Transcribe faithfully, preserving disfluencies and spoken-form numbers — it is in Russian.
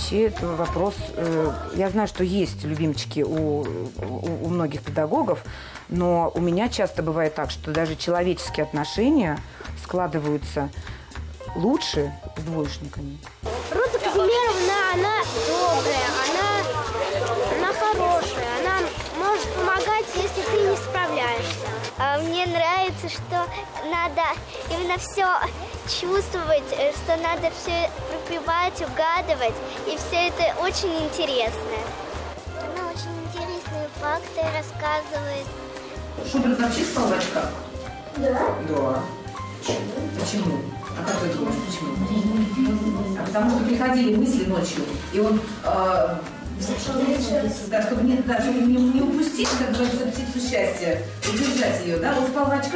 детей это вопрос... Э, я знаю, что есть любимчики у, у, у многих педагогов, но у меня часто бывает так, что даже человеческие отношения складываются лучше с двоечниками. Роза Казимировна, она добрая, она, она хорошая, она может помогать, если ты не справляешься. А мне нравится, что надо именно все чувствовать, что надо все пропивать, угадывать, и все это очень интересно. Она очень интересные факты рассказывает. Шубрин вообще спал в очках? Да. Да. Почему? А как ты думаешь, почему? А потому что приходили мысли ночью, и он, э, да, чтобы, не, да, чтобы не, не упустить, как говорится, птицу счастья, удержать ее, да, он спал в очках.